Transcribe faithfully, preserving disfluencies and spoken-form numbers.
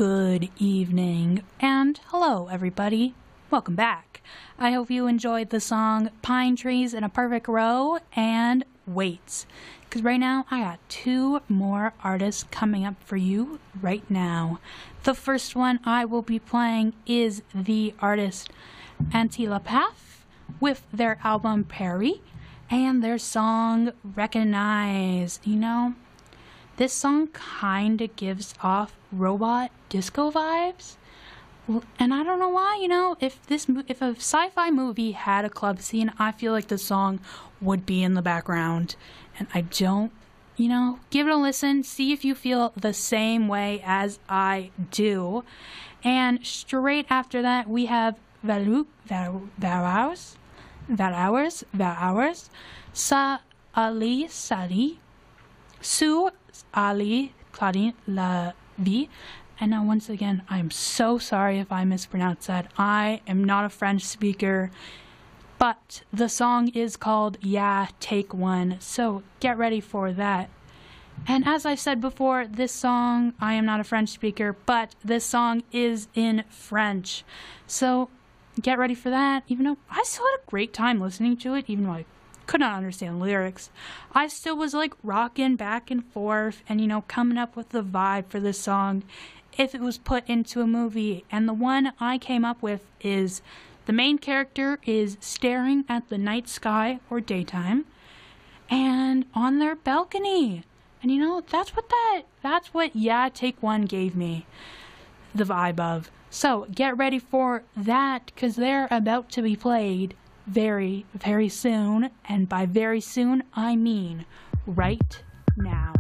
Good evening, and hello everybody. Welcome back. I hope you enjoyed the song Pine Trees in a Perfect Row and Weights, because right now I got two more artists coming up for you right now. The first one I will be playing is the artist Antilopath with their album Perry and their song Recognize. You know, this song kind of gives off robot disco vibes, and I don't know why. You know, if this if a sci-fi movie had a club scene, I feel like the song would be in the background, and I don't. You know, give it a listen, see if you feel the same way as I do. And straight after that, we have Valou Valhours Valhours Valhours Sa Ali Sali Sue Ali Claudine La Vie. And now once again, I'm so sorry if I mispronounced that. I am not a French speaker, but the song is called Yeah, Take One, so get ready for that. And as I said before, this song, I am not a French speaker, but this song is in French. So get ready for that. Even though I still had a great time listening to it, even though I could not understand lyrics, I still was like rocking back and forth and, you know, coming up with the vibe for this song if it was put into a movie. And the one I came up with is the main character is staring at the night sky or daytime and on their balcony. And you know, that's what that, that's what Yeah, Take One gave me the vibe of. So get ready for that, because they're about to be played very, very soon. And by very soon, I mean right now.